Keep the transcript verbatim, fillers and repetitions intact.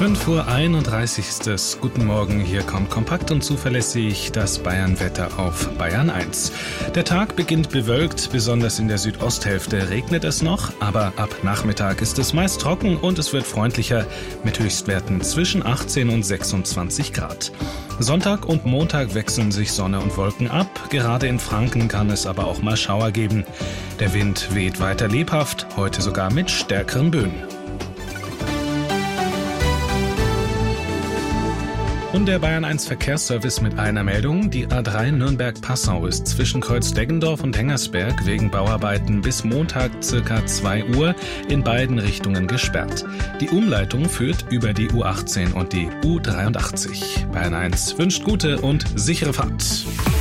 fünf Uhr einunddreißig. Guten Morgen, hier kommt kompakt und zuverlässig das Bayernwetter auf Bayern eins. Der Tag beginnt bewölkt, besonders in der Südosthälfte regnet es noch, aber ab Nachmittag ist es meist trocken und es wird freundlicher mit Höchstwerten zwischen achtzehn und sechsundzwanzig Grad. Sonntag und Montag wechseln sich Sonne und Wolken ab, gerade in Franken kann es aber auch mal Schauer geben. Der Wind weht weiter lebhaft, heute sogar mit stärkeren Böen. Und der Bayern eins Verkehrsservice mit einer Meldung. Die A drei Nürnberg-Passau ist zwischen Kreuz-Deggendorf und Hengersberg wegen Bauarbeiten bis Montag circa zwei Uhr in beiden Richtungen gesperrt. Die Umleitung führt über die U achtzehn und die U dreiundachtzig. Bayern eins wünscht gute und sichere Fahrt.